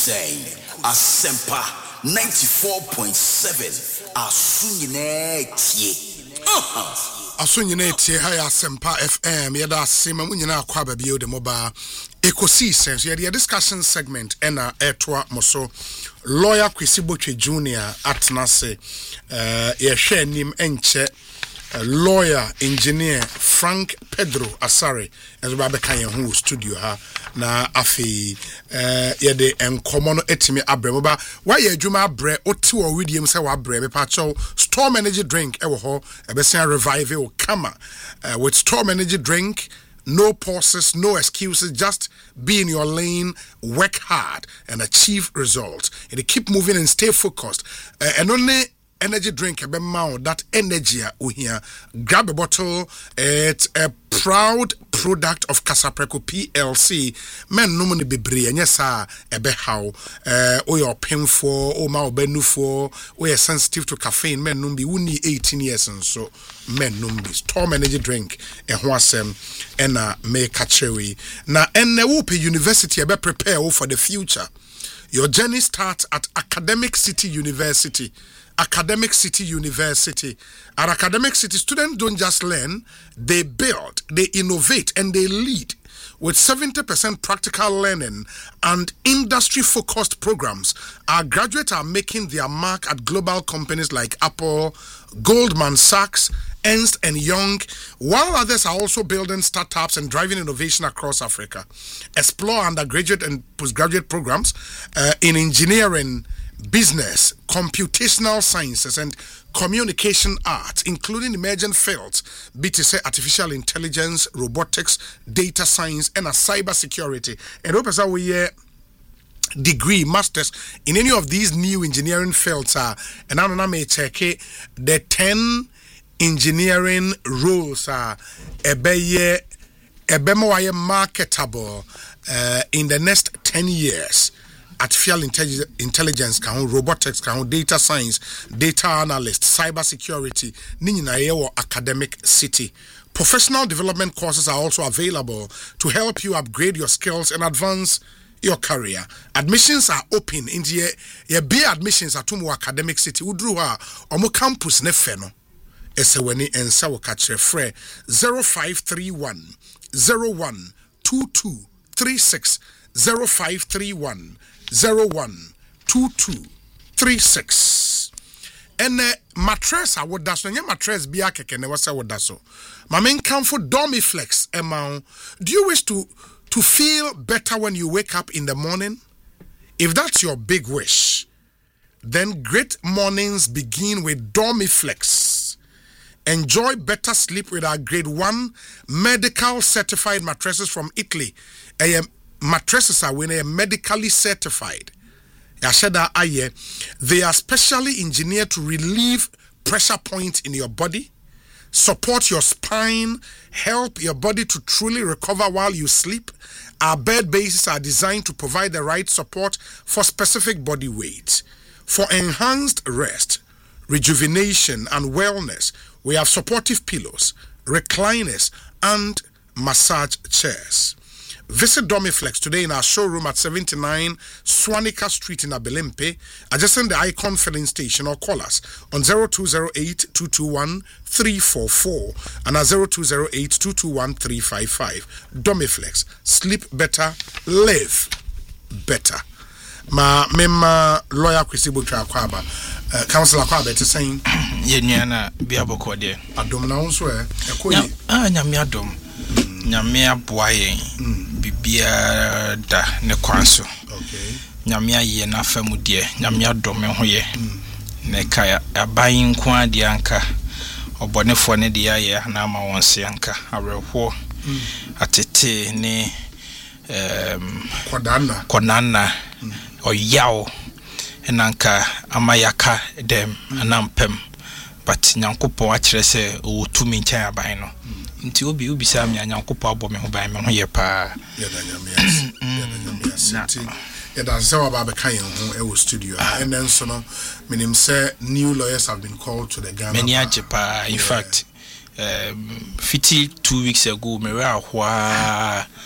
saying Asempa 94.7 Asunyine tie. Asunyine tie ha Asempa FM yeda asema munyina akwa babie de moba ekosi sense yeda discussion segment ena etwa moso lawyer Kwesi Botwe Junior atnase ye nim enche lawyer engineer Frank Pedro Asare as baba kan ho studio ha na afi yede enkomo no etimi abrem ba why adwuma abre oti wo widiem se wa abre me pa chow Storm Energy drink ewo ho ebesia revive o kama with Storm Energy drink. No pauses, no excuses, just be in your lane, work hard and achieve results. And keep moving and stay focused. And only energy drink that energy here. Grab a bottle. It's a proud product of Kasapreko PLC. Men numani bebre and yes ebe how your painful or ma benu for or sensitive to caffeine men numbi uni 18 years and so men numbi Storm Energy drink and wasem and make catchery na enne wope university ebe prepare for the future. Your journey starts at Academic City University. Academic City University. At Academic City, students don't just learn, they build, they innovate, and they lead. With 70% practical learning and industry-focused programs, our graduates are making their mark at global companies like Apple, Goldman Sachs, Ernst & Young, while others are also building startups and driving innovation across Africa. Explore undergraduate and postgraduate programs in engineering, business, computational sciences, and communication arts, including emerging fields, BTC, artificial intelligence, robotics, data science, and cyber security. And hope we degree, masters in any of these new engineering fields are, and I may check the 10 engineering roles are more marketable in the next 10 years. Artificial intelligence, robotics, data science, data analyst, cyber security, or academic city. Professional development courses are also available to help you upgrade your skills and advance your career. Admissions are open in the be admissions at Tumu Academic City. Udruha omo campus nefeno. Eseweni and sawo kachre fre 0531 01 22 36 0531 012236 and mattress I would dash no mattress be akeke ne wasa would daso my main comfort Dormiflex amount. Do you wish to feel better when you wake up in the morning? If that's your big wish, then great mornings begin with Dormiflex. Enjoy better sleep with our grade 1 medical certified mattresses from Italy. Mattresses are when they are medically certified. They are specially engineered to relieve pressure points in your body, support your spine, help your body to truly recover while you sleep. Our bed bases are designed to provide the right support for specific body weights. For enhanced rest, rejuvenation, and wellness, we have supportive pillows, recliners, and massage chairs. Visit Dormiflex today in our showroom at 79 Swanika Street in Abelempe, adjacent the Icon filling station, or call us on 0208-221-344 and at 0208-221-355. Dormiflex. Sleep better, live better. Mema lawyer Kwesi Botwe Akwaba. Councillor Akwaba te saying ye nuana bia boko de. Adom na unso ekoyi. Nyame adom. Nyame aboa yen. Bibia da ne kwanso. Okay. Nyame aye na famu de. Nyame adom ho ye. Ne kaya aban nko ade anka. Obonefo ne de aye na ma wonse anka. Awerho. Atete ne Konana Oyao enanka amayaka dem anampem but nyankopon akire se o tumi nkan aban no nti obi sa me nyankopon abɔ me ho ban me ho ye pa that's so about kind of studio and then so no meaning say new lawyers have been called to the Ghana many ajepa in fact 52 weeks ago me wa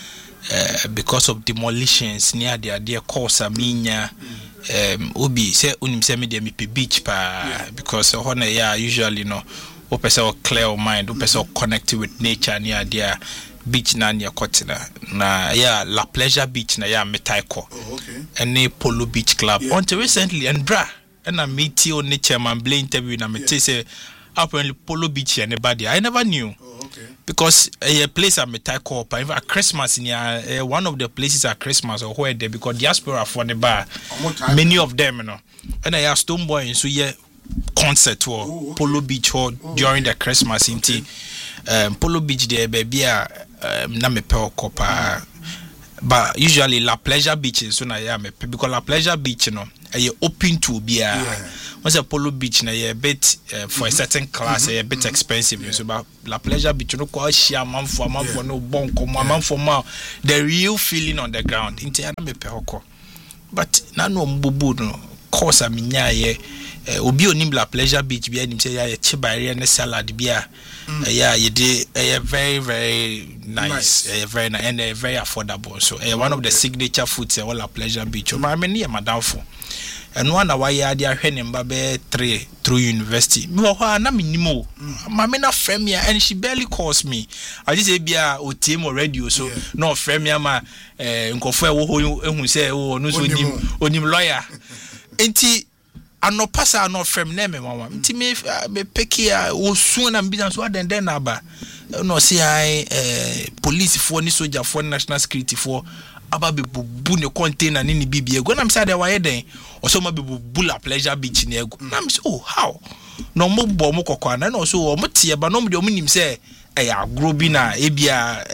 because of demolitions near the course Aminya Obi say unim say me dey me beach pa because honor yeah usually no o person clear mind o person connect with nature near there beach na near Kotina na yeah La Pleasure Beach na yeah metaiko any Polo Beach Club until recently and bra and I meet you on the chairman blame interview na me say apparently Polo Beach anybody I never knew. Because a place at Metaiko, at Christmas in one of the places at Christmas or where they because diaspora for the bar, many of them, you know. And I asked Stoneboy and so yeah, concert or Polo Beach or during the Christmas in Polo Beach there, baby, na me pe but usually La Pleasure Beach is so na yeah me because La Pleasure Beach, you know, open to be once a Polo Beach na a bit for a certain class a bit expensive so but La Pleasure Beach no call share man for no bonko man for ma the real feeling on the ground inti na me pe hoko but na no mbubu no course aminya ye obi onim La Pleasure Beach bia nim say ya chibare ne salad bia yeah you did very very nice. Very nice and very affordable so one of the signature foods at La Pleasure Beach I mean yeah madam for and one away they are heading babe 3 through university me ho na minimo mama na frame ya and she barely calls me I just say bia o team radio so no frame ya ma nkofo e wo ehun say o no so onim lawyer enti anopasa no frame na me mama enti me pekia o sun na business what then na ba no say police for ni soldier for national security for aba be bubu ne container ni bibie go na me say dey why den o so ma be bubu La Pleasure Beach ne ego na me say oh how no mo bo mo kokwa na no so o mo tie ba no mo de o nim say agro bi na ebia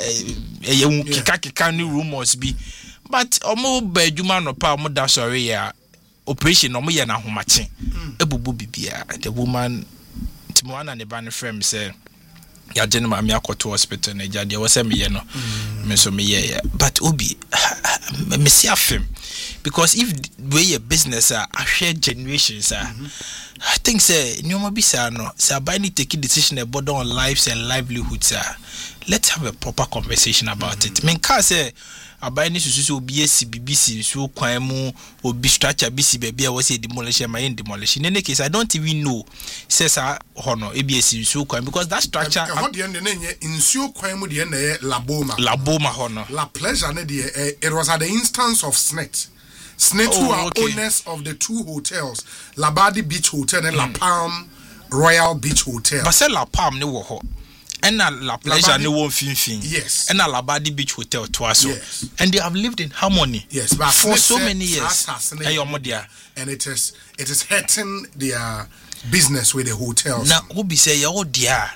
kika ni rumors bi but o mo ba adwuma no pa mo da sorry ya operation no mo ye na homache ebubu bibia the woman timwana ne ba ne frame say ya jenema me akoto hospital na ja de wo say me ye no me so me ye but obi me see afem because if we a business a share generations I think say nyoma bi say no say abai ni take decision about on lives and livelihoods let's have a proper conversation about it men ka say abai ni susu obi esi BBC so kwan mu obi structure BC baby a was a demolition my demolition in any case I don't even know says hono EBS so kwan because that structure how the end in so kwan mu the end laboma hono La Pleasure ne the it was at the instance of SNET who are owners of the two hotels Labadi Beach Hotel and La Palm Royal Beach Hotel but say La Palm ne wo ho and La Pleasure ne won finfin yes and Labadi Beach Hotel twaso and they have lived in harmony but for so many years and it is hurting their business with the hotels now who be say your dear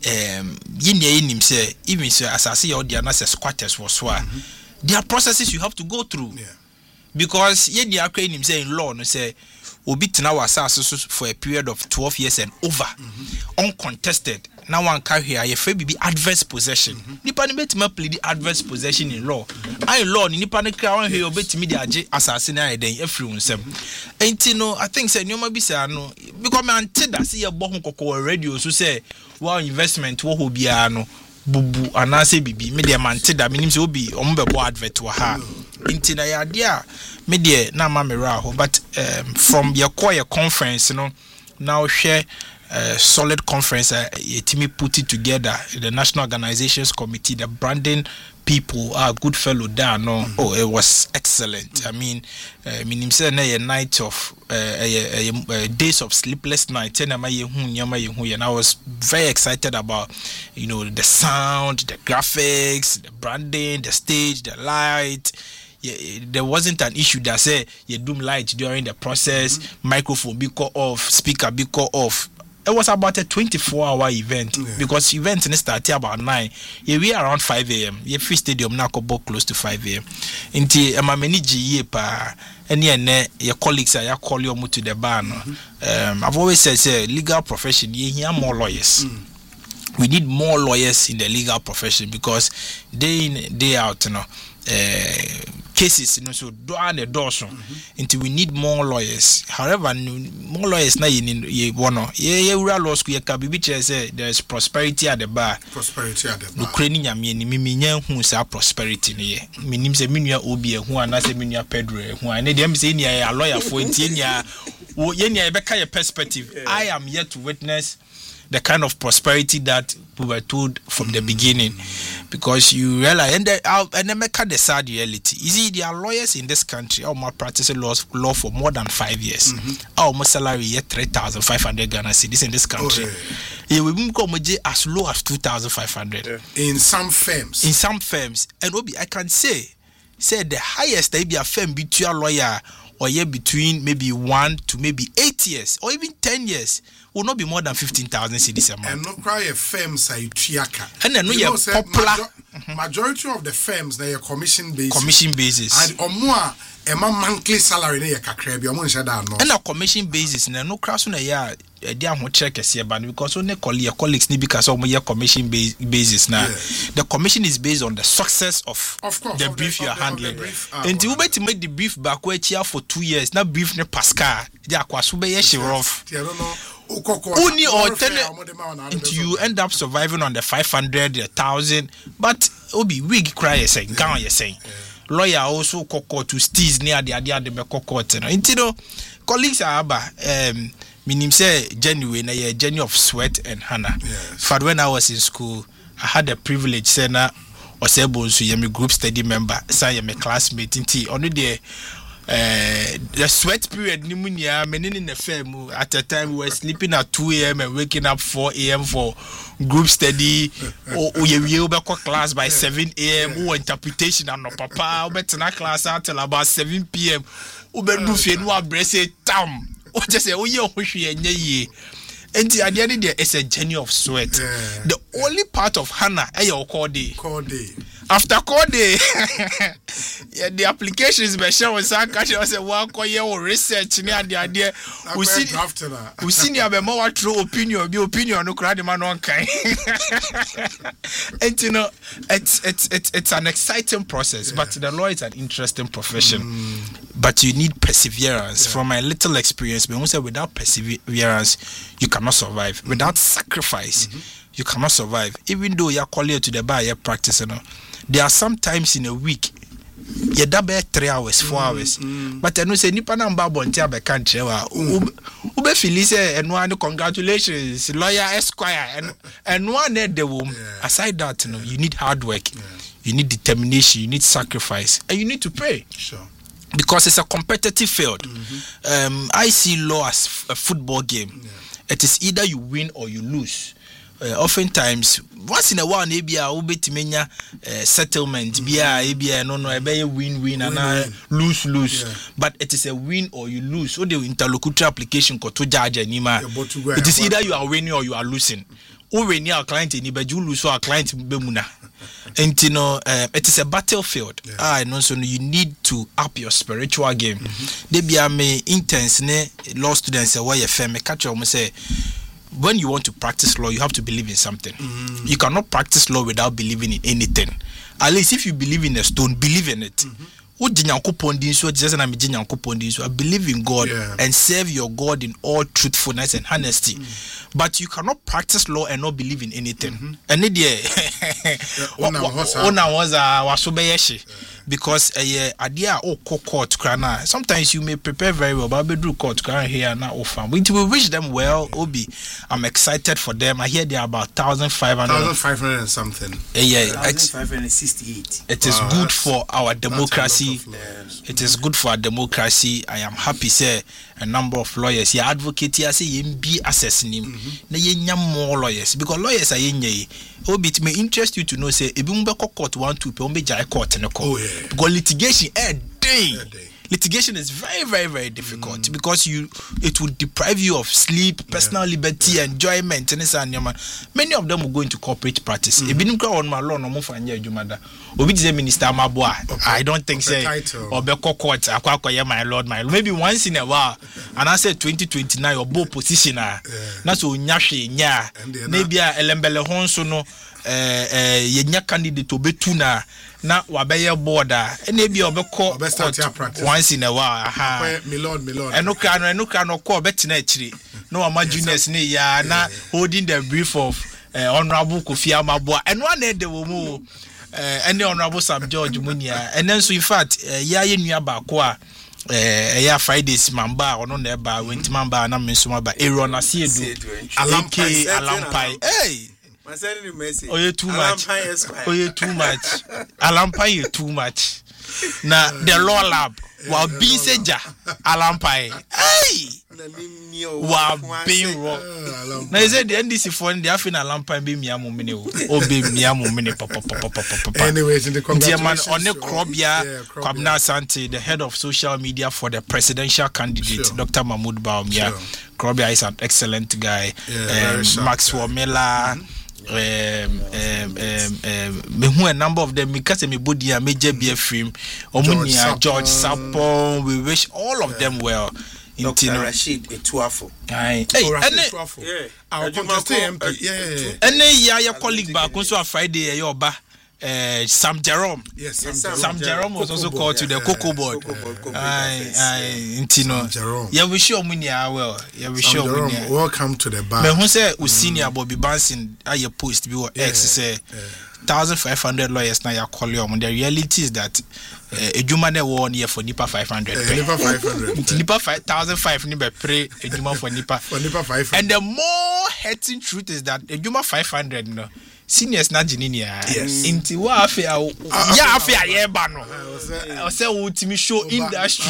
yin say even say as I see your dear na squatters was so there are processes you have to go through because yin dear him say in law no say obi tena wasase for a period of 12 years and over uncontested now one carry here a free bibi adverse possession nipa ne betima plead the adverse possession in law I law ni nipa ne kra wan here obetimi de age asase na eden afiri unsem enti no I think say nyoma bi say no because me ante da say ye bo ho kokko radio so say wow investment wo ho bia no bubu anase bibi me de mante da menim say obi ombebo advert wa ha enti na ya dia me de na ma me ra ho but from your core conference no now share solid conference Timi put it together the National Organizations Committee the branding people are good fellow there no it was excellent I mean minim say na a night of days of sleepless night and I was very excited about the sound, the graphics, the branding, the stage, the light. There wasn't an issue that say you doom light during the process, microphone be cut off, speaker be cut off. It was about a 24-hour event because events started about 9. We are around 5 a.m. Ye free stadium now go close to 5 a.m. Inti many GE pa any your colleagues are call you to the bar. I've always said say legal profession you hear more lawyers. We need more lawyers in the legal profession because day in day out cases so do and the doors until we need more lawyers. However, more lawyers na ye wono ye law school ye ka bibi say there is prosperity at the bar. Ukraine nyame ni minya hu sa prosperity ne ye minim se menua obi hu ana se menua Pedro hu ana dem say ni a lawyer for ntia ye ni e beka your perspective. I am yet to witness the kind of prosperity that we were told from the beginning, because you realize, and then make the sad reality. You see, there are lawyers in this country who are practicing law for more than 5 years. Our salary is 3,500 Ghana cedis in this country. Yeah, we go as low as 2,500 in some firms. In some firms, and I can say the highest they be a firm between a lawyer or yeah between maybe 1 to maybe 8 years or even 10 years. Will not be more than 15,000 cedis a month. And no cry a firms are triaka. And then we are popular. Majority of the firms they are commission basis. Commission basis. And or more a monthly salary they are kakrebi. And a commission basis. And no cross on a year. They are check a but because only colleagues need because of your commission basis now. The commission is based on the success of the brief you are handling. And you to make the brief back where here for 2 years. Now brief ne Pascal. They are kwasube yeshi rough. I don't know. Only until you end up surviving on the 500, the 1,000. But obi wig cry you saying, gown you saying. Lawyer also court to steez near the idea the court. Until colleagues are minim say genuine a journey of sweat and Hannah. For when I was in school, I had the privilege say na osebo so yemi group study member, say yemi classmate inti only the sweat period pneumonia meaning in the firm at a time we were sleeping at 2 a.m. and waking up 4 a.m. for group study or you be class by 7 a.m. or interpretation and no papa better class until about 7 p.m. ube do fe no abrese tam o just say o ye ohwe enye ye. And at the end of the day, it's a journey of sweat. The only part of Hannah is your call day. After call day, the applications by Shaw was a work or your research near the idea. We see you more true opinion, the opinion no crowd man on kind. And you know, it's an exciting process, but the law is an interesting profession. But you need perseverance. From my little experience, we say without perseverance, you cannot survive. Without sacrifice, you cannot survive. Even though you're calling to the bar, you're practicing. There are some times in a week, you're double 3 hours, 4 hours. But I know say nipa na mba bontia be country wa ube feel say and one congratulations lawyer Esquire and one the womb. Aside that, you need hard work, you need determination, you need sacrifice, and you need to pray. Sure. Because it's a competitive field. I see law as a football game. It is either you win or you lose. Oftentimes, once in a while, maybe I will be to settlement. Be a no, win and lose. But it is a win or you lose. So the interlocutory application to judge anima. It is either you are winning or you are losing. Or when you are client, you lose or client bemuna. And you know, it is a battlefield. So you need to up your spiritual game. They be a intense law students why you firm catch almost say. When you want to practice law, you have to believe in something. You cannot practice law without believing in anything. At least if you believe in a stone, believe in it. I believe in God and serve your God in all truthfulness and honesty. But you cannot practice law and not believe in anything. And because court sometimes you may prepare very well, but do court here now we wish them well. Obi, I'm excited for them. I hear they are about 1,500 and something. 1,568. It is good for our democracy. It is good for our democracy. I am happy say a number of lawyers here advocate here say be assessing him. Na more lawyers because lawyers are yenye. Obi, it may interest you to know say if you court 1 2 pe jai court no ko. Because litigation litigation is very, very, very difficult because it will deprive you of sleep, personal liberty, enjoyment, and many of them will go into corporate practice. On my law, no more for Minister Mabwa. I don't think so. Or court, my lord, my lord. Maybe once in a while, and I said 2029 or both positioner. That's what maybe a Elembele Honsono. yenya candidate obetu na wabeye board ene bi obekọ once in a while milord eno no call betina akiri no ama juniors ne ya na holding the brief of honorable Kofi Amaboa and one de wo mu any honorable Sam George Munia and then so in fact ya ye nua ba ko a ya Fridays mamba ono na ba wenti mamba na mensuma ba Aaron Asiedu Alampai hey oye too much Alampai too much na the law lab wa bi seja Alampai hey wa being wrong na is the NDC for the afina Alampai be miamu mene o be miamu mene papa anyways in the congratulations on the Krobia Kwabna Asante, the head of social media for the presidential candidate Dr. Mahmoud Bawumia. Krobia is an excellent guy. Maxwell Miller me who a number of them because me body a major BF film Omunia George Sapon, we wish all of them well. Dr. Rashid Etuafo. Our contestant MP. Yeah. Your colleague back also Friday yoba. Sam Jerome. Yes, Sam Jerome was also called to the Cocoa Board. Intino. Yeah, we sure Munia well. Yeah, we sure Munia. Welcome to the bar. But who say senior Bobby Bansin at your post be X say 1,500 lawyers now your column. The reality is that a Jumane 1 year for Nipa 500. Nipa 500. Nipa 5,005 Nipa pray a Juma for Nipa 500. And the more hurting truth is that a Juma 500 no. Seniors na jininia inti wa afia ya afia ye ba no o say wo timi show industry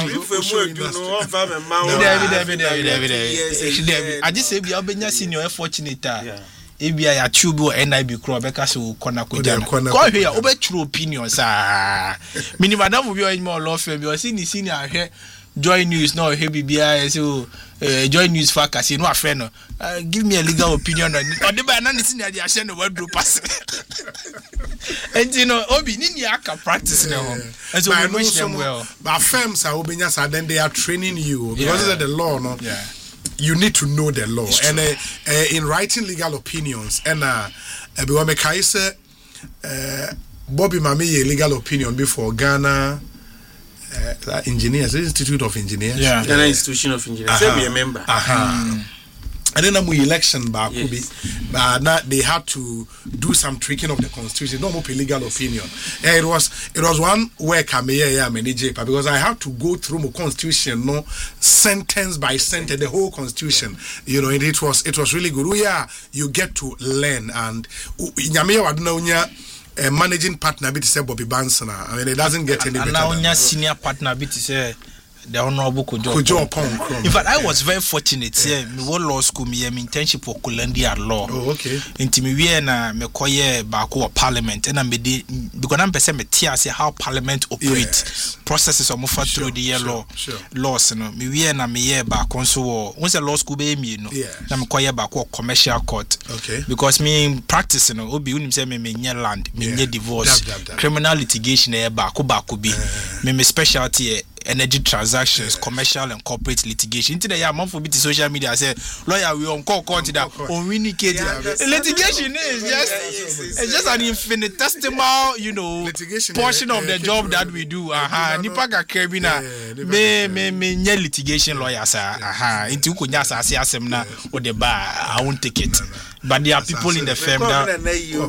I just say bia obenya senior fortunate ebia ya tube o NIB crow beka se wo kona koja ko hwe ya obetru opinions mini madam bi o nyima law firm bi o senior ahwe Joy News no heavy bia so Joy News for kasi no afre no give me a legal opinion on the ba na nisi na dia share no wardrobe pass and you know obi ni aka practice na home and so we wish them well but firms are obenya sa then they are training you because of the law no you need to know the law and in writing legal opinions and be wa me kai say Bobby Mami legal opinion before Ghana engineers, Institute of Engineers, Ghana Institution of Engineers. Say be a member. And then I'm election back now they had to do some tweaking of the constitution. No more legal opinion. It was one work I manage because I had to go through my constitution, no sentence by sentence, the whole constitution. You know, it was really good. You get to learn and a managing partner bit say Bobby Banson. I mean, it doesn't get any better. And now senior partner bit say the honorable Kojo. In fact, I was very fortunate. Me law school, me internship for Columbia Law. Oh, okay. Inti me na me koye bako parliament, and I'm because I'm person me say how parliament operates processes of move through the law laws. No, me na me ye bako so once a law school be me no. Na me koye bako commercial court. Okay. Because me practice no obi unim say me nye land, me nye divorce, criminal litigation e bako be me specialty energy transactions, commercial and corporate litigation. Into the month for social media, I say lawyer we on call that communicate. Litigation is just an infinitesimal, litigation portion of the job that we do. Nipa ka kebina me litigation lawyers. Into kunya say asem na or the bar. I won't take it. But there are people in the firm that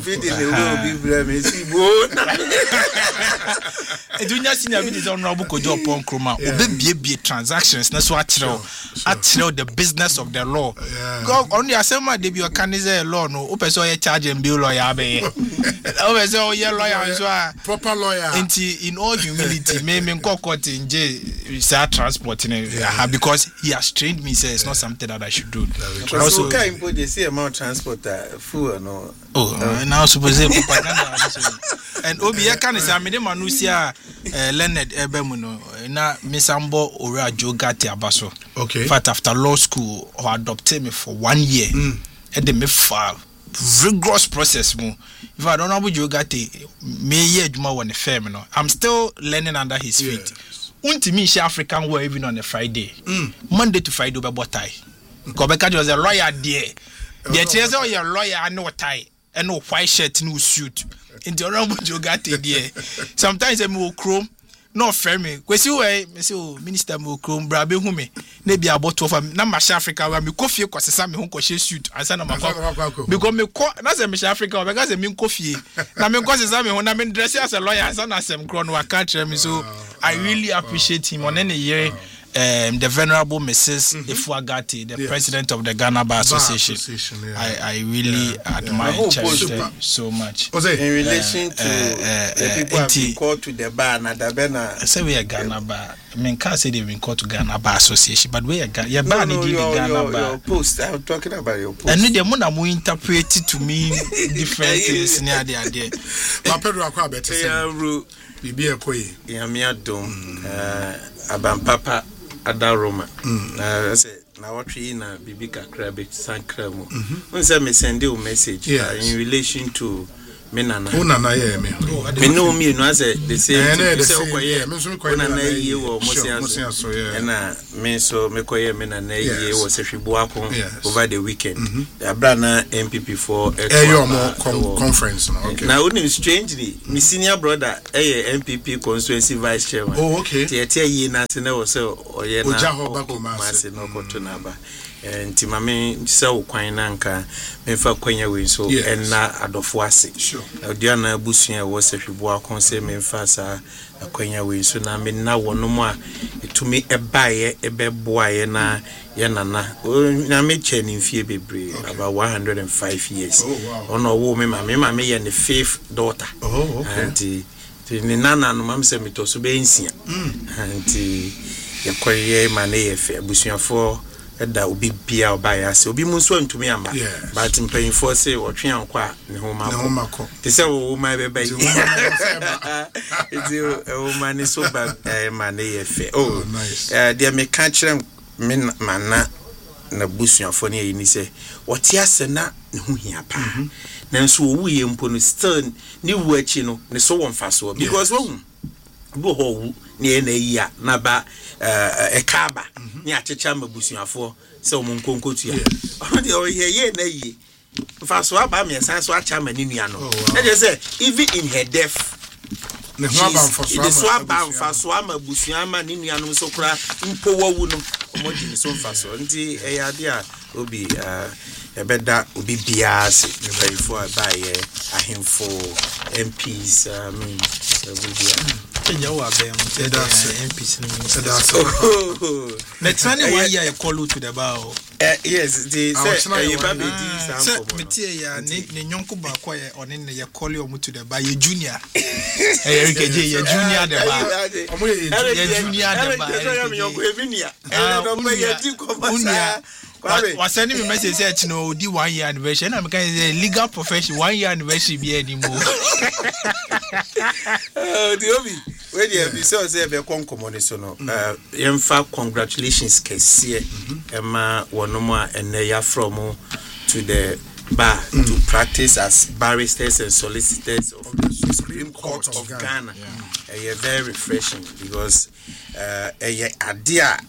Junior senior is honorable Kojo Pon Kroma. Obe transactions. That's what actually the business of the law. Go only asema de bi organize law no. Ope so ye charge and bill lawyer be. Ope so ye lawyer so proper lawyer. In all humility, me court in J transport because he has trained me. Say it's not something that I should do. Also, they say amount transport. Full no. Now suppose and Obi can say me manusia Leonard Ebemuno na Misambo Ora Jogati Abaso. Okay. In fact, after law school, who adopted me for 1 year, and they me for rigorous process. If I don't know about Jogati, me ye Juma one firm. I'm still learning under his feet. Unti me African war even on a Friday, Monday to Friday over botai. Kobeka was a lawyer there. The chance of your lawyer I know tie. and no white shirt no suit into Honorable Jogate there. Sometimes I'm more chrome. No fair me. Kwesi we me say o minister mo krom bra be hu me na bia aboto of na ma Africa wa me kofie kwasesa me hu kwhye suit ansa na makwa because me ko na say me Africa we because me kofie na me kwasesa me hu na me dress as a lawyer ansa na sem kro no wa catch me so I really appreciate him on any year. The Venerable Mrs. Ifuagati, the president of the Ghana Bar Association. I really admire and cherish them so much. In relation to the people have been called to the bar, I say we are Ghana Bar. I mean, can't say they've been called to Ghana Bar Association, but we are Ghana Bar. Your post. I'm talking about your post. And the Mona mo interpreted to me different things near the idea. Pedro Akwa better. Bibi Ekoye. Yamia Dom. Abampapa Ada Roma. Na watri na bibi kakra be sankra mu. Unse me send you message in relation to menana. Unana ye me. Me know me no as the same say okoye. Unana ye wo mosiaso. Na me so me koye menana ye wo sehwebu akon over the weekend. Abrana MPP for conference. Okay. Now only strangely, my senior brother MPP constituency vice chairman. Oh, okay. Tie ye na se na wo se oye na Kumasi no kotunaba. Nti mame se wo kwan na nka memfa kwanya we so na adofo ase. Sure. Odiana busua wo sehwebu akon se memfa sa akwanya we so na me na wonom a etumi ebaye ebeboaye na ye nana na me cheni mfie bebre about 105 years. Oh wow. Ono wo me mame ye ne fifth daughter. Oh okay. Anti ni nana no mam se metoso be nsia. Anti ye koye ma na ye fe abusuafo da obi bia obaya se obi mu so ntumi amba but mpanyinfo se wotwe ankwa ne ho mako te se wo ma be bai iti o ma ni so ba ma na ye fe oh nice dia me ka kire me mana na busuafo ne yi ni se wote ase na ne ho hia pa na nso wo ye mpo no still ni wu achi no ne so won fa so because wo bo ho ni na yi a na ba ekaba ni achecha mabusuafo se o monkonkotu ya o de o ye na yi fa so aba me san so acha mani nua no e dey say even in her death ne ho aba fa so mabusuama ni nua no so kura mpo wawu no mo di so fa so nti e ya de a obi ebeda obi bias very for by ahemfo MPs Kenya wa be MPs next one year call to the bar yes the say you baby metie ya ne nyonko ba kwa ye one ne ye call you to the bar ye junior Erikeje ye junior the bar ye junior the bar was sending me message say no di 1 year anniversary na me can say legal profession 1 year anniversary be anymore the obi we dey be say be konkomo so no yemfa congratulations kese ema wonom a eneya from to the bar to practice as barristers and solicitors of the Supreme Court of Ghana. Very refreshing because idea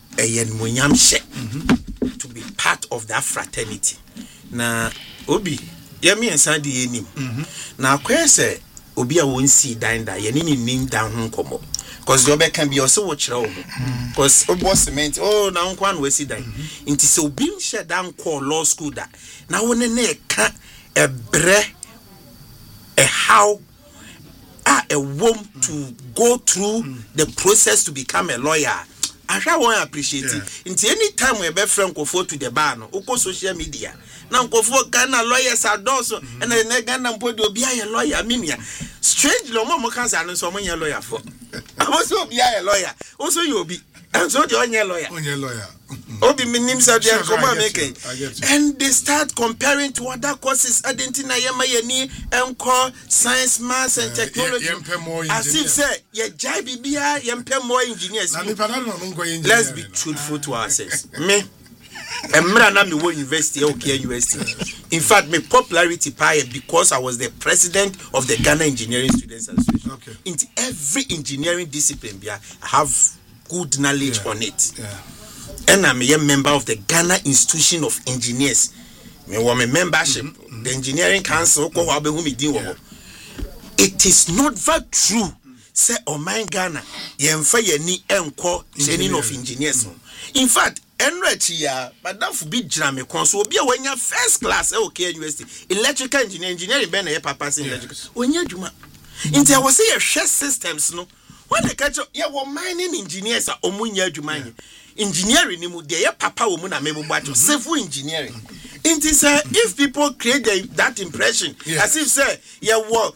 to be part of that fraternity. Na obi yemi ensadi enim. Na kwese obi a won see dine da ye ni nim dan ho komo. Cause the obe can be also watch raw. Cause obo cement na nkwan we see dine. Nti se obi nhye dan call law school da. Na woni na ka ebre how a woman to go through the process to become a lawyer. I shall appreciate it. Until any time we be friend go to the bar no, oko social media. Now go for Ghana lawyers are also and then Ghana boy do be a lawyer minia. Strange lo mo can say so mo lawyer for. I also be a lawyer. Also you be. And so the only lawyer. Obi minim sabi come making. And they start comparing to other courses identity na yema yeni enko science maths and technology. As if say ye jai bibia yempe more engineers. Let's be truthful to ourselves. Me Emra na me wo university okay university. In fact my popularity pie because I was the president of the Ghana Engineering Students Association. Okay. In every engineering discipline I have good knowledge on it. And I'm a member of the Ghana Institution of Engineers. Me want a membership. the engineering council ko wa be hu me din wo. It is not that true. Say Oman Ghana yemfa yani enko training of engineers. In fact, enrechi ya madam fu bi jira me kon so obi a wanya first class e okay university electrical engineering be na ye papa sin electrical. Onya adwuma. Inti I was say ye share systems no. When the catch ye wo mining engineers a omunya adwuma engineering ni mu de ye papa wo mu na mebo bacho civil engineering. Inti say if people create that impression as if say ye wo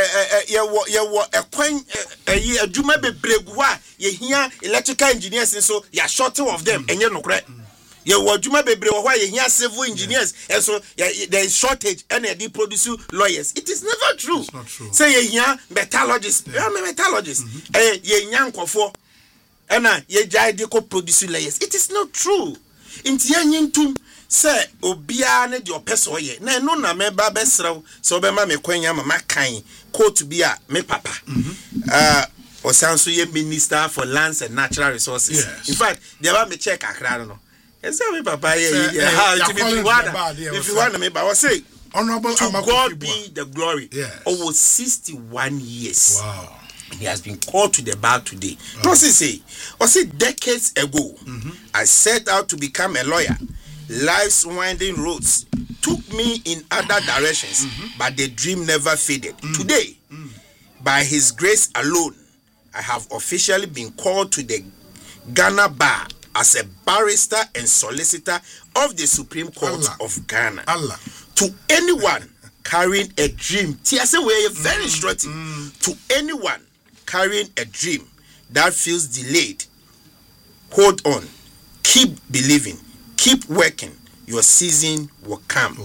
ekwan adwuma bebregu a ye hia electrical engineers so ya short of them enye nokre ye wo adwuma bebre wo ye hia civil engineers and so there is shortage and they produce lawyers. It is never true. It's not true. Say ye hia metallurgists metallurgists ye hia nkofo and ye jai de ko produce lawyers. It is not true. Inti yanyintum say obia ne de opeso ye na no na me ba besrew so be ma me kwanya ma makan quote bi a me papa osanso ye minister for lands and natural resources. Yes. In fact they ba me check akra no yes me papa ye how to be one if you want me ba was say honorable to God be the glory. Yes. Over 61 years. Wow. He has been called to the bar today. What say? Decades ago, I set out to become a lawyer. Life's winding roads took me in other directions, but the dream never faded. Today, by His grace alone, I have officially been called to the Ghana Bar as a barrister and solicitor of the Supreme Court of Ghana. To anyone carrying a dream, very instructive. To anyone carrying a dream that feels delayed, hold on, keep believing, keep working. Your season will come.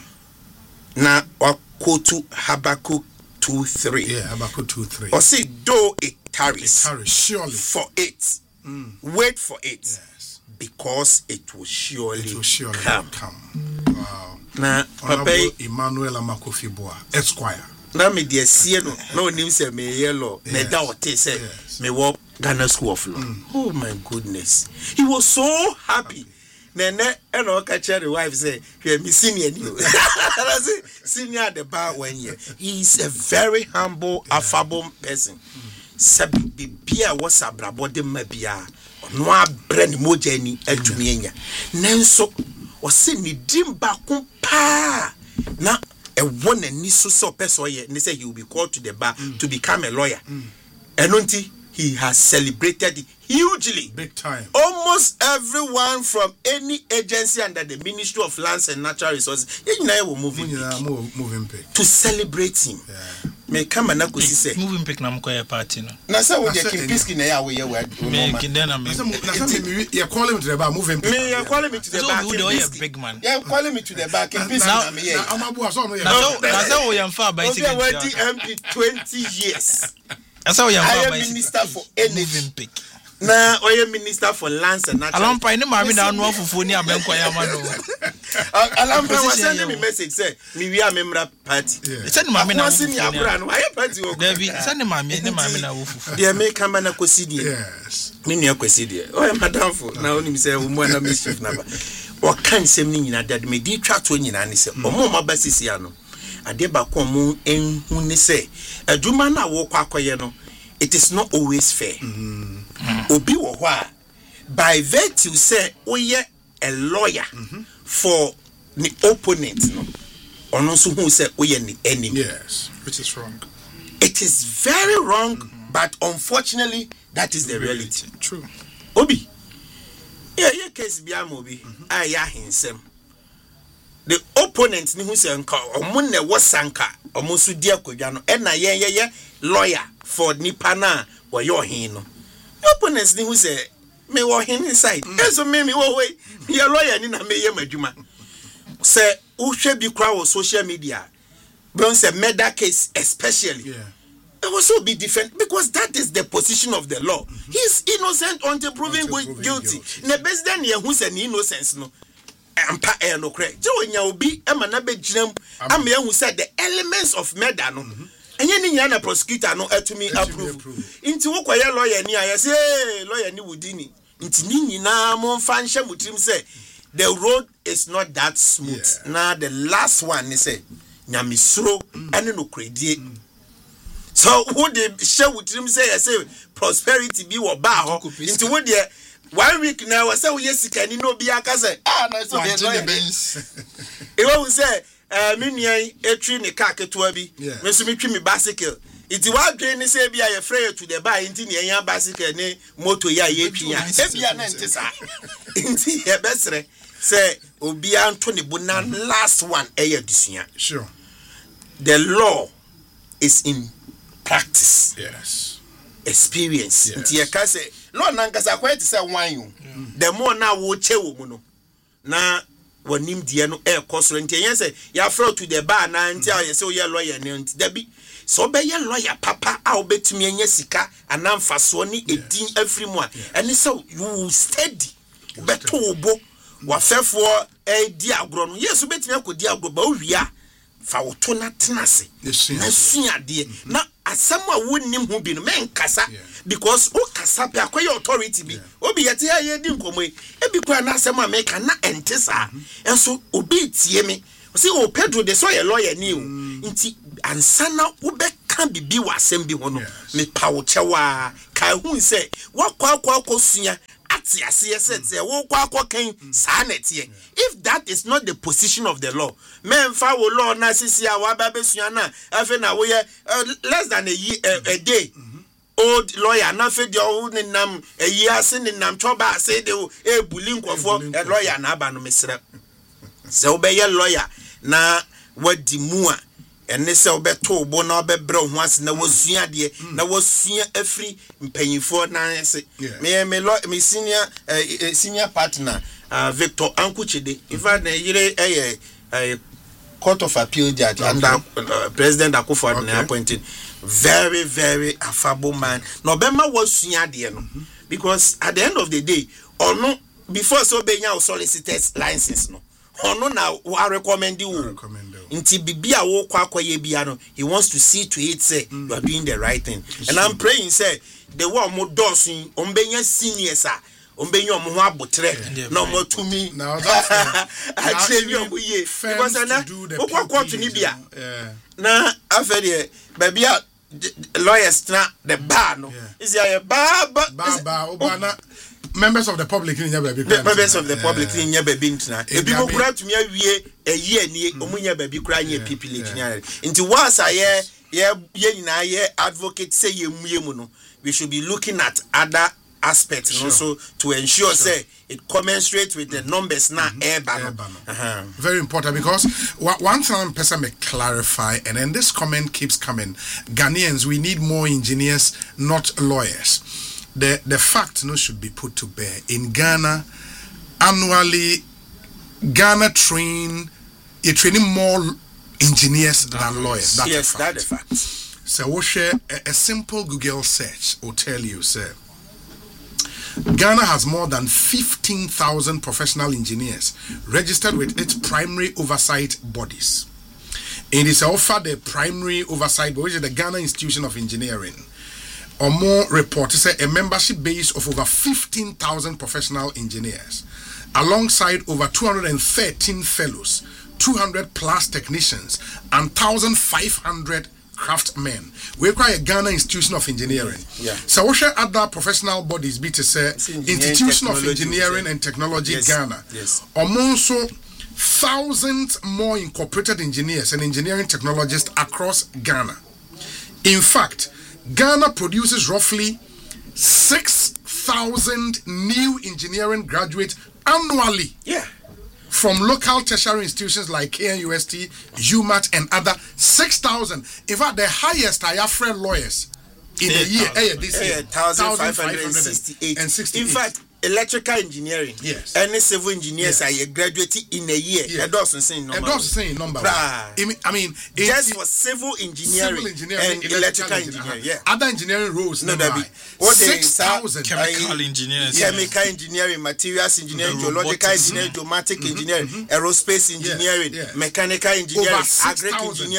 Now, quote to Habakkuk 2:3. Yeah, Habakkuk 2:3. Or say, though it tarries, surely for it, wait for it, yes, because it will surely come. Wow. Now, Papa Emmanuel Amakofiboa, Esquire. Now me dear see no name say me yellow me da what say me work Ghana School of Law. Oh my goodness, he was so happy. Nene and all catch the wife say he me senior new. Senior at the bar 1 year. He is a very humble, affable person. Sabi bibia was abrabo de mabia no abrani mojani atumi enya. Nanso was say ni dim ba ko pa na a one and so person and they say he will be called to the bar to become a lawyer. And he has celebrated it hugely. Big time. Almost everyone from any agency under the Ministry of Lands and Natural Resources will moving to celebrate him. Yeah. Me come and go see moving pick na mkoya party no. Na say we dey Kempinski na ya we me kidena me. You call him to the bar moving pick. Me you call him to the bar. So you a big man. Yeah, call him to the bar Kempinski na me here. Amabu aso no. Na say we am far by second. We were MP 20 years. Na say we am far by minister for energy. Moving pick. Na oye minister for lands and natural. Alampa ni mami na anu afufu ni abenko ya mano. Alampa was sending me message say me we are member party. Send mami na afufu. Why party o? Devi send mami na afufu. Dey make come na kwesi dey. Yes. Me nua kwesi dey. Oye madam for na onim say omo na mischief na ba. O kan sem ni nyina dad me di twa to nyina ne say omo ma ba sisi ano. Ade ba ko omo enhu ne say adwuma na wo kwa akoye no it is not always fair. Obi wo ho a by virtue say oye a lawyer for the opponent no ono so who say oye the enemy. Yes, which is wrong. It is very wrong, but unfortunately that is the reality. True. Obi yeah case bi am obi aya hinsem the opponent ni who say nka omo na wo sanka omo so di akwadwa no e na ye lawyer for nipa na wo yo hin no opponents ni who say me wo hin inside eso me wo we your lawyer ni na me ye madwuma say who hwe bi kra wo social media don't say murder case especially it will so be different because that is the position of the law. He's innocent until proven guilty. Ne best then ye who say innocence no ampa e no kre je onya obi e ma na be ginam am ye who said the elements of murder no enye ni nya na prosecutor no atumi approve inti wo koye lawyer ni aye say lawyer ni wudini inti ni nyina mo fa nhye mutrim say the road is not that smooth. Now the last one is say nyamisro and no credit. So who they share with him say prosperity be what bar into what there 1 week now I say yes can you know be say na so the Benz. E won say me nuan etwi ne car ketewa bi me so me twi me bicycle. Iti wa dwen ni say bia ye frey to the bar inti ne yan bicycle ne moto ya ye twi a e bia na nti sa inti ye besre say obi anto ne bona last one e adusua. Sure. The law is in practice. Yes. Experience. Inti ye ka say law na nkasa kwa ti say wan you. The more na wo che wo mu no na wanim die no e kosoro nti yen say ya frey to the bar na nti a ye say ye lawyer ne nti da bi so be ye lawyer papa a obetumi anya sika anamfaso ni edin afri mu a ene so you steady beto obo wa fefo di agro no yesu betumi akodi agro ba owia fa woto na tenase na suade na asem a wonnim ho bi no men kasa because o kasa pe akoye authority bi obi yete ya ye di nkomo e bi kwa na asem a meka na entesa enso obi tie me say o Pedro de so ye lawyer ni o nti ansana wo be kan bibi wa asem bi ho no me pa wo chewa kai hu say wakwa suya ati ase say wo kwa kan sa na tie. If that is not the position of the law, men fa wo law na sisi a wa ba be suya na afi na wo ye less than a day old lawyer na fe de o ni nam yi ase ni nam choba ase de e buli nkofo lawyer na aba no mesre se wo be ye lawyer na wadi mu a ene se obeto obo na obebre ho ase na wasua de na wasua afri mpanyifo na se me senior partner Victor Ankuchide ifa na yire court of appeal judge and President Akufo-Addo na appointed very very affable man no bema wasua de no because at the end of the day ono before so benya solicitors license no ono na wa recommend you nti bibia wo kwakoye bia no he wants to see to it say you are doing the right thing. And I'm praying say the one mo dosin ombenya seniors a ombenya omo ho abotre na omo tumi now that's actually omoye because na wo court ni bia na afede babia lawyers na the bar no is ya bar na members of the public in members of the public in your baby ntina ebi mo kura tumi awie eyi ani omunya baby kura nya pipilage nya nti once aye nyina ye advocate say yemu no we should be looking at other aspects also to ensure say it commensurate with the numbers na very important because one thing person may clarify, and then this comment keeps coming. Ghanaians, we need more engineers, not lawyers. The fact should be put to bear. In Ghana, annually, Ghana you're training more engineers than lawyers. That's a fact. So we'll share a simple Google search will tell you, sir. Ghana has more than 15,000 professional engineers registered with its primary oversight bodies. It is offered the primary oversight body, which is the Ghana Institution of Engineering. Or more reports say a membership base of over 15,000 professional engineers, alongside over 213 fellows, 200 plus technicians, and 1,500 craftsmen. We require a Ghana Institution of Engineering. So we share other professional bodies, Institution of Engineering and Technology Ghana. Also, thousands more incorporated engineers and engineering technologists across Ghana. In fact, Ghana produces roughly 6,000 new engineering graduates annually. From local tertiary institutions like KNUST, UMAT, and other 6,000. In fact, the highest are Afro lawyers in a year. This year, 1,568. In fact, electrical engineering, any civil engineers are graduating in a year. It doesn't say number. I mean, just for civil engineering and electrical engineering. Other engineering roles. No, that be 6,000 chemical engineers, chemical engineering, materials engineering, geological engineering, geomatic engineering, aerospace engineering, mechanical engineering, agric engineering.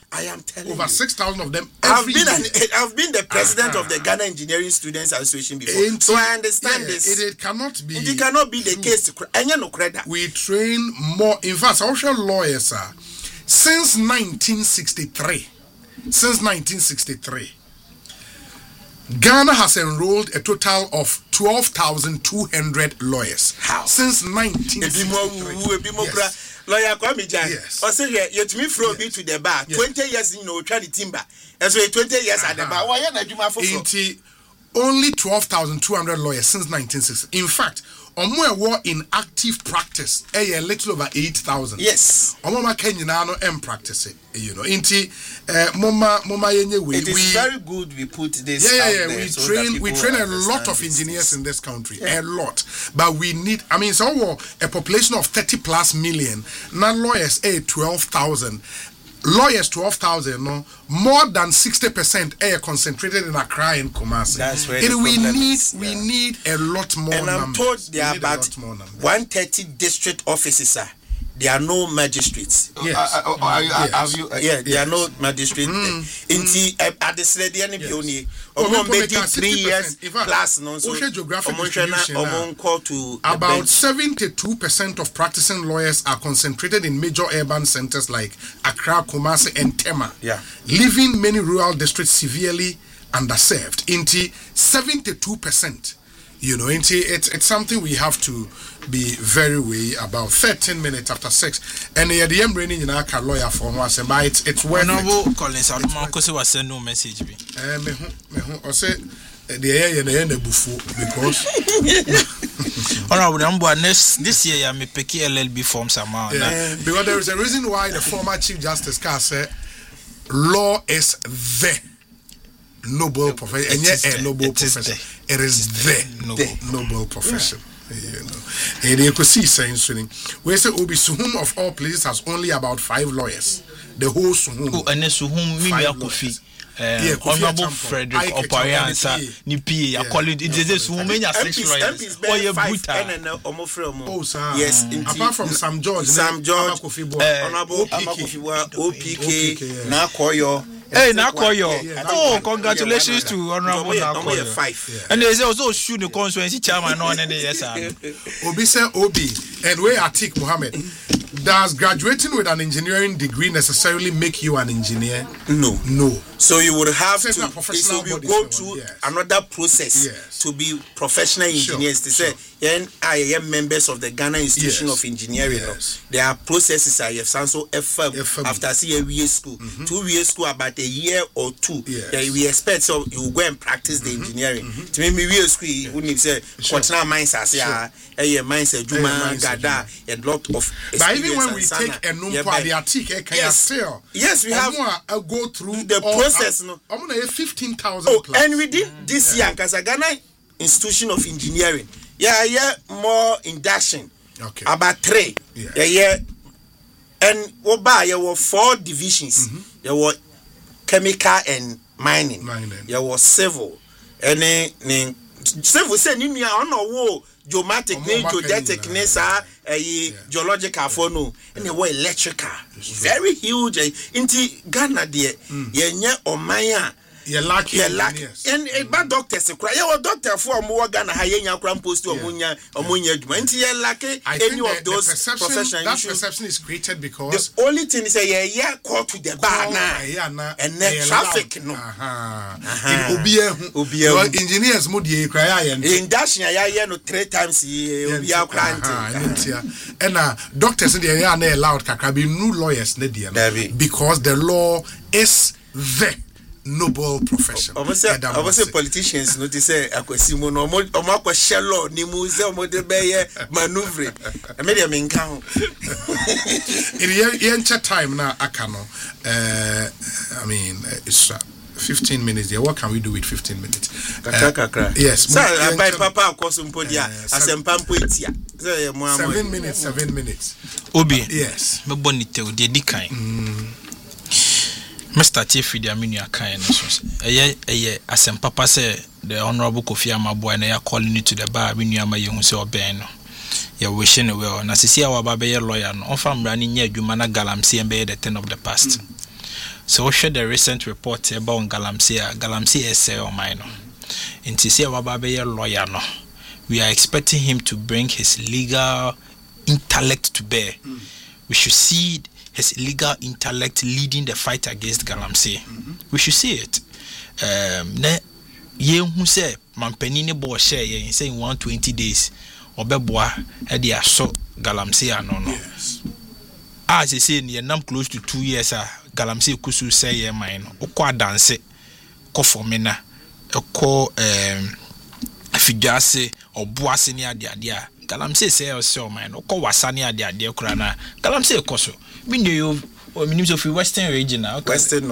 I am telling over you. 6,000 of them. I've been the president of the Ghana Engineering Students Association before, so I understand this. It cannot be. It cannot be the case. No credit. We train more. In fact, social lawyers are since 1963. Since 1963, Ghana has enrolled a total of 12,200 lawyers. How? Since 1963. Yes. Lawyer Kwamija. Yes. I say yet me from me to the bar. 20 years try the timber. And so 20 years at the bar. Why are you my for? Only 12,200 lawyers since 1960. In fact, Omo war in active practice a little over 8,000. Yes. Omo Kenya no practice it, mama yenye we. It is very good we put this. Yeah. Out We train a lot of engineers in this country, a lot. But we need. I mean, so a population of 30+ million. Now lawyers 12,000. Lawyers 12,000, no more than 60% are concentrated in Accra and Kumasi. That's where we need a lot more. And I'm told there are about 130 district offices. There are no magistrates. Yes. There are no magistrates. At the Sledy and Pioni, 3 years plus about 72% of practicing lawyers are concentrated in major urban centers like Accra, Kumasi, and Tema. Yeah. Leaving many rural districts severely underserved. 72%. It's something we have to be very wary about. 13 minutes after 6, and the DM raining in our lawyer for once, but it's worth it. Collins, I don't was send no message. I say the air and the buffo because. This year I may pick LLB form somehow. Because there is a reason why the former Chief Justice Carr said, "Law is the noble profession," and yet a noble profession. It is the noble profession. And you could see saying, we say Obi Suhum of all places has only about 5 lawyers. The whole Suhum. And Suhum, Kofi. Honorable Frederick Opariansa, Nipi, I call it. It is this woman as 6 lawyers. Oh, sir. Yes, apart from Sam George, Honorable OPK, Nakoyo. Hey, Nakoyo. Oh, congratulations to Honorable Nakoyo. 5. And there's also shoot the constituency chairman on any yes. Obi said Obi, and where Atik Mohammed. Does graduating with an engineering degree necessarily make you an engineer? No. So you would have to go through another process to be professional engineers. They say, I am members of the Ghana Institution of Engineering. There are processes I have so FM after CA school. 2 years school, about a year or 2. We expect so you go and practice the engineering. To me, we school, you wouldn't say, Quatna mines as a mines, Juma, Gada, a lot of. But even when we take a number, the article, yes, we have to go through the process. I'm going to have 15,000. And we did this year because Ghana Institution of Engineering. More induction. Okay. About 3. And there were 4 divisions. There were chemical and mining. There was civil. And then civil said, "You know, geomatic, geodetic, geological for no, and they were electrical, very huge. Into Ghana, dear, or Maya. You're lucky. And bad doctors, your doctor for more Ghana, Hayena Cram Post to Amunya, you're lucky. Any of those professionals. That perception is created because the only thing is a call to the bar now, and then traffic. No, engineers, Moody, cry, and in dashing, I no 3 times we are crying. And doctors in the area are allowed Kakabi, new lawyers, because the law is the noble profession. I was say politicians not to say akwesimo no omo shelo ni mu ze omo de be maneuver. I made them in count. In the time now akano. I mean it's 15 minutes there. What can we do with 15 minutes? Yes. So I buy papa akosumpodia asempampo etia. 7 minutes. Obi. Yes. Me bonite o de dikan. Mr. Chief Idi Aminu Akan eye asempapa say the Honorable Kofi Amaboa na ya calling you to the bar Aminu Ama yehu say oben no ya wishing well na sisi awa ba be lawyer no on fam rani nya adwuma na galamsey be the 10 of the past So we share the recent report about Galamsey essay on mine. In Tisia Wababe lawyer no. We are expecting him to bring his legal intellect to bear. We should see his legal intellect leading the fight against Galamsey. We should see it. Ye who say Mampenini bo share in saying 120 days Obeboa edi aso Galamsey anono. As I say near nam close to 2 years Galamsey kusu say ye mine okwa dance ko formina ko afidase oboase ni ade Galamsey say o mine ko wasane ade kura na Galamsey koso minyo Minister of Western region Western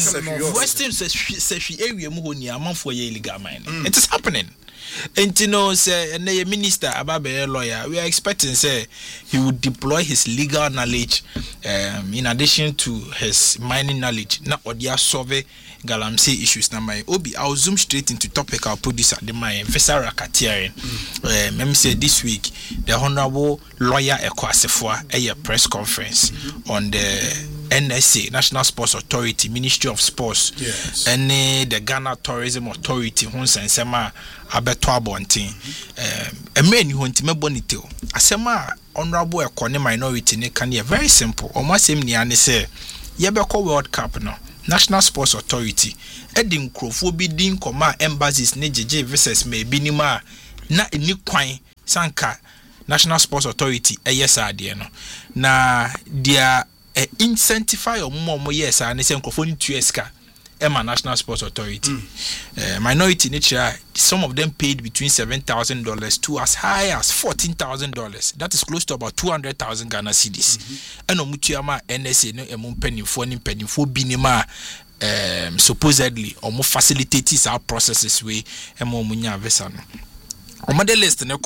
area mu ho ni amanfo ye illegal mine. It is happening. And you know, say, Minister Ababe lawyer, we are expecting, say, he would deploy his legal knowledge in addition to his mining knowledge. Not what they are solving Galamsey issues. Now, my Obi, I'll zoom straight into topic. I'll put this at the mind. Professor Rakatiari, let me say this week, the Honorable Lawyer Ekwasefua a press conference on the NSA, National Sports Authority, Ministry of Sports, and the Ghana Tourism Authority, Hunsensema, Abeto Abontin. A man who went to me bonito. Asema Honorable Ekwane minority ne can be very simple. Almost same niane say, Yebeko World Cup no. National Sports Authority, Edim Krofo bidding Koma embassies ne JJ versus me binima na eni kwan sanka National Sports Authority yes no. Na dia incentivize or yes and say Krofo ni tueska Emma National Sports Authority. Minority nature, some of them paid between $7,000 to as high as $14,000. That is close to about 200,000 Ghana cedis. And Omutiama NSA no penny for binima supposedly or more facilitates our processes way and more munya vesano. On the list no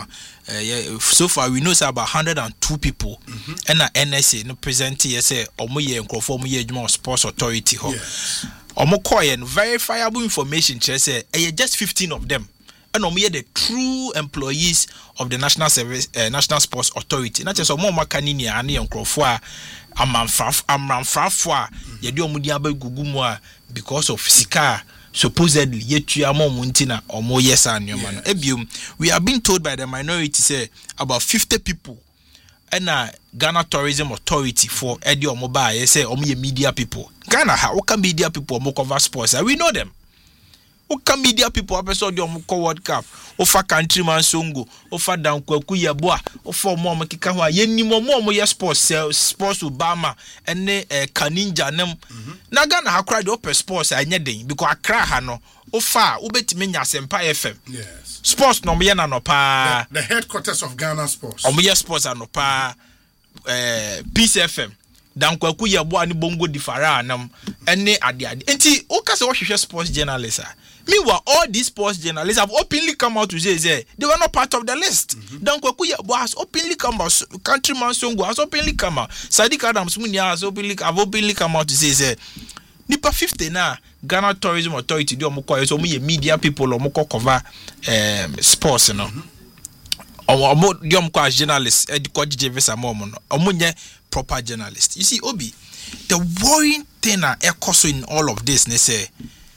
so far we know about 102 people and NSA no present here say omoye nkrofo omoye Sports Authority ho omokoye verifiable information say just 15 of them and omoye the true employees of the National Sports Authority not just omo makanini ane nkrofo a amramfrafo yedi omudi abagugumu a because of sika supposedly yetu amomuntina omo yesa anyoma no ebium we are being told by the minority say about 50 people and Ghana Tourism Authority for edi omo ba say omo ye media people Ghana ha oka media people omo cover sports we know them oka media people episode omo co World Cup ofa Countryman Songo ofa Dankwaku Yeboa ofa omo keka ho yenim omo ye sports Obama ene Kaninja nem na Ghana ha kra de open sports anye den because akra ha no ofa ubetime nya Asempa FM yes sports no me na no pa the headquarters of Ghana sports omo ye sports no pa Peace FM Dankwaku Yeboa ni bongo difara anam ene ade enti o ka se wo hwehwe sports journalists meanwhile, all these sports journalists have openly come out to say they were not part of the list. Dankwaku Yeboa has openly come out. Countryman Songo has openly come out. Sadiq Adams Munya has openly come out to say nipa 50 na Ghana Tourism Authority do omukọ so omo media people omukọ cover sports no. Omo do omukọ as journalists ediko JJ visa mo no. Omo nye proper journalist. You see Obi, the worrying thing na ekoso in all of this ne say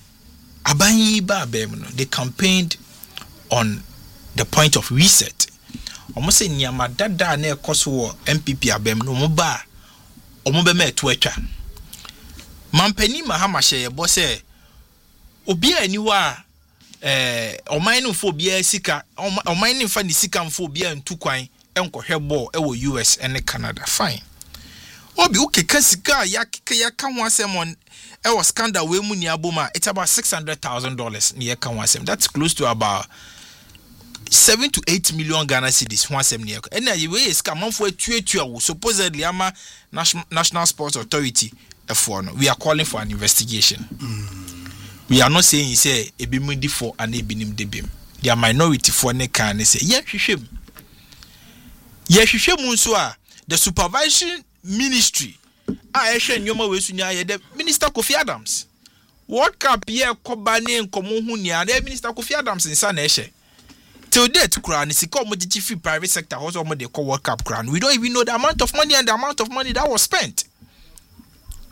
they campaigned on the point of reset. Almost say Nyama Dada ne koso MPP abem no moba omobe me etwa. Mampani Mahama she bo say obi aniwa oman no fo bia sika oman no fa ni sika mfo bia ntu kwan enkohwe ball e wo US and Canada fine. Obi ukeka sika ya ka ho asem it was scandal we mu ni aboma it's about $600,000 near Kawasem. That's close to about 7 to 8 million Ghana cedis one sem near and you way is come for a supposedly ama National Sports Authority we are calling for an investigation. We are not saying say ebimudi for an ebinim debim they are minority for ne can say hwehwem mu nso a the supervision ministry the Minister Kofi Adams. World Cup here Kobani and Komuhunia, the Minister Kofi Adams in San Eshe. Till date, crown is a commodity private sector, also they call World Cup crown. We don't even know the amount of money and the amount of money that was spent.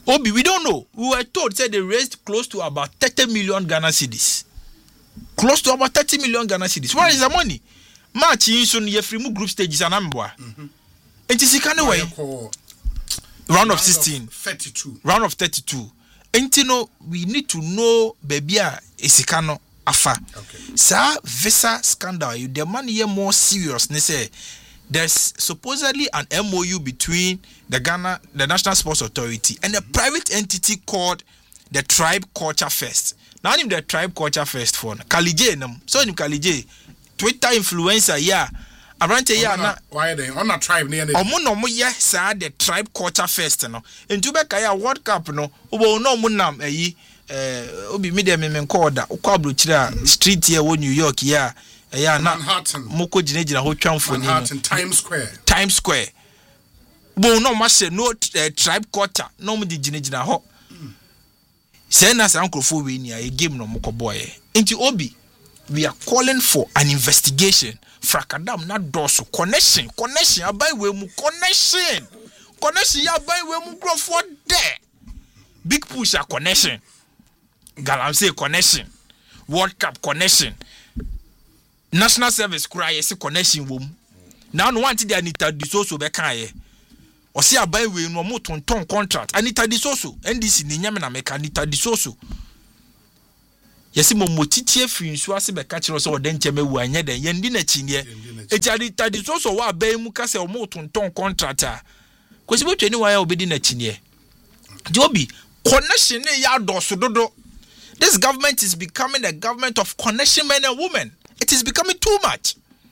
Obi, we don't know. We were told say they raised close to about 30 million Ghana cedis. Close to about 30 million Ghana cedis. Where is the money? March in soon ye free group stages and amboa. It is kind of way. Round of 16. 32. Round of 32. And you know, we need to know baby isikano afa. Okay. Sa visa scandal, you demand here more serious. Say there's supposedly an MOU between the National Sports Authority and a private entity called the Tribe Culture Fest. Now name the Tribe Culture Fest for Kalije nam. So in Kalije, Twitter influencer yeah. Abrante ya na why they on a tribe near the omo ye sa the Tribe Culture Fest no. Ntu be ka ya World Cup no. Obo no mo nam eyi obi me dem me call da. Ukwa abrochira street here wo New York ya. Yeah, na moko jinejina ho twamfo ni Times Square bo no ma se no Tribe Culture no mo di jinejina ho say na san krofo we ni a game no moko boy nti obi we are calling for an investigation frakadam na doso connection abai we mu connection ya abai we mu krofo there big push a connection galamsey connection World Cup connection National Service cry yes connection wom now no want the Anita Disoso be kan ye o se abai we no mo ton contract Anita Disoso NDC ni nyame na meka Anita Disoso yes mo motitie free nsu ase be ka kire so o den cheme wu anya den ye ndi na chinie e Anita Disoso wa abai mu ka se o mo ton contract a kwesi bo twani wa ya obedi na chinie Jobi connection ne ya doso dodo. This government is becoming a government of connection men and women. It is becoming too much.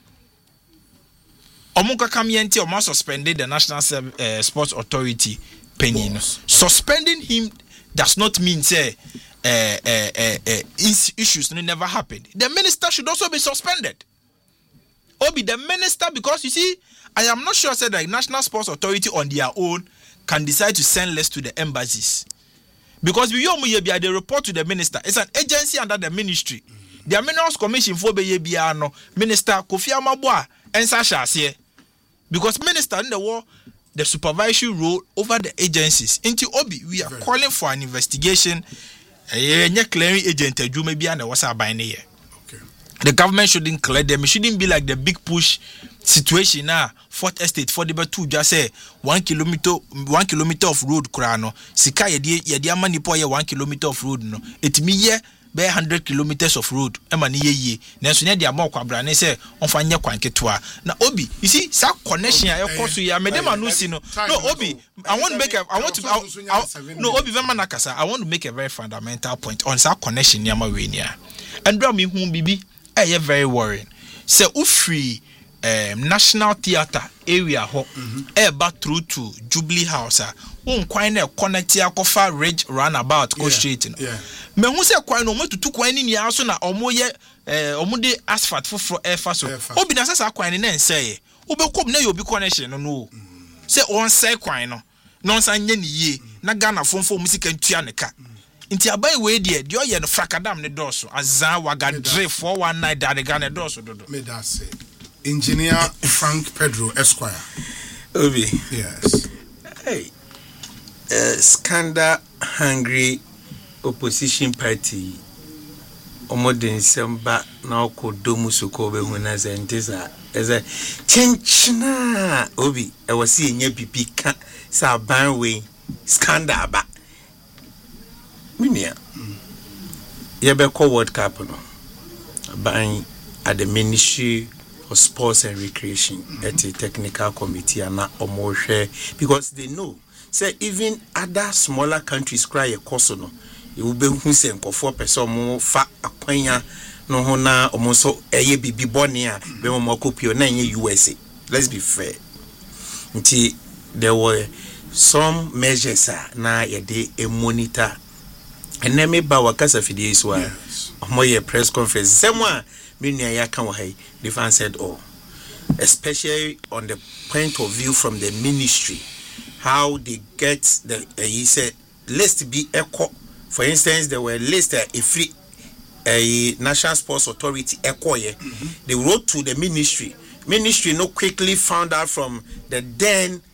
Omuka Kamienti Oma suspended the National Sports Authority penny. Suspending him does not mean say issues never happened. The minister should also be suspended. Obi the minister, because you see, I am not sure say the National Sports Authority on their own can decide to send less to the embassies. Because we they report to the minister. It's an agency under the ministry. The Minerals Commission for no Minister Kofi Amabwa and Sasha here. Because minister in the war, the supervisory role over the agencies. Into Obi, we are calling for an investigation. Clearing agent maybe and what's our here. The government shouldn't clear them. It shouldn't be like the big push situation now. Fourth Estate, 42 just say 1 kilometer of road krano. Sika yedi amani po ye 1 kilometer of road no. It me ye be 100 kilometers of road. Emani ye. Nanso ne dia mo kwabra ne say onfa nye kwan ketoa. Na Obi, you see, sa connection ya ekoso ya me dem anu si no. No Obi, I want to make a very fundamental point on sa connection ya ma we nia. Andra me hu bibi eh very worrying. Say ufri National Theatre area ho eba through to Jubilee House won kwan na connect akofa Ridge roundabout go straight no me hu se kwan no motutu kwan ni nia so na omoye omude asphalt foforo efa so obi na sasa kwan ni na nseye obekom na yobi connection no se on say kwan no non san nye ni ye na Ghana fonfo musika ntua ne ka nti abai we de oye no frakadam ne doso azan waga dre 419 da de Ghana doso dodo me da say Engineer Frank Pedro Esquire. Obi. Yes. Hey. Scandal hungry opposition party. Omodin semba na okodomu sukobe huna zentisa. Eze chenchina Obi. Ewasi enye pipi ka sa banwe scandal ba. Minia. Yebe ko World Cup no. Ban at the Ministry of Sports and Recreation at a technical committee and omohwe because they know say even other smaller countries cry a cost no you will be who say for person mo fa akwanya no ho na omo so eye bibi boni a be mo kopio na USA. Let's be fair. Until there were some measures na yede a monitor and then me ba wakasa fidie so a omo press conference semwa the fan said, oh, especially on the point of view from the ministry, how they get the, he said, list be echo. For instance, there were list a free National Sports Authority echo. They wrote to the ministry. Ministry no quickly found out from the then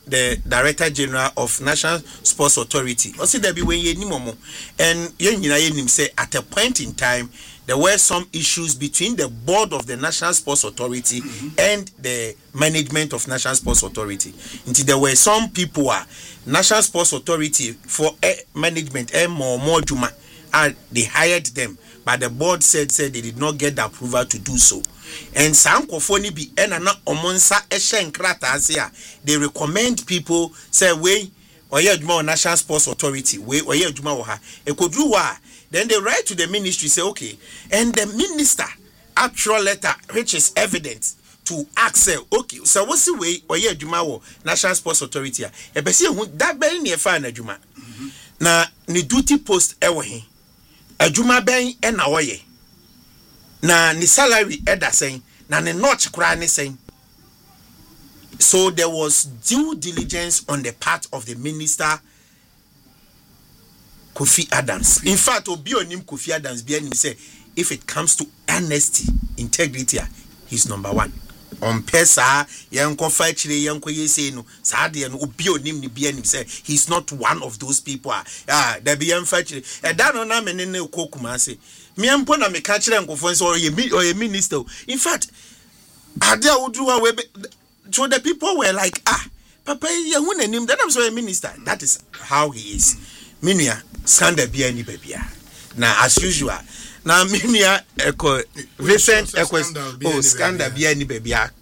the Director General of National Sports Authority. Also, there be when you momo, and you say at a point in time there were some issues between the board of the National Sports Authority and the management of National Sports Authority. Until there were some people National Sports Authority for management and more Juma, and they hired them, but the board said they did not get the approval to do so. And Sankofoni be enana omonsa eshen krata they recommend people say we oye adwuma National Sports Authority we oye adwuma wo ha ekodru wa then they write to the ministry say okay, and the minister actual letter which is evident to ask okay so what's the way oye adwuma wo National Sports Authority e be say hu that be ne fa na adwuma na ni duty post ewo he adwuma ben e na oye na ni salary eda sen na ni notch kra ni sen. So there was due diligence on the part of the minister Kofi Adams. In fact, obi onim Kofi Adams be him say if it comes to honesty, integrity, he's number one. On pesa yanko fa chire yanko yese no sa de no obi onim ni be him say he's not one of those people. Da be yan fa chire e da no na me ne kokuma say me ampo na me ka chire nkofo so or minister. In fact, ade awudu we so the people were like papa ya hu nanim then I'm so a minister. That is how he is. Minia skanda bia ni babia. Na as usual na minia eko recent eko skanda bia ni babia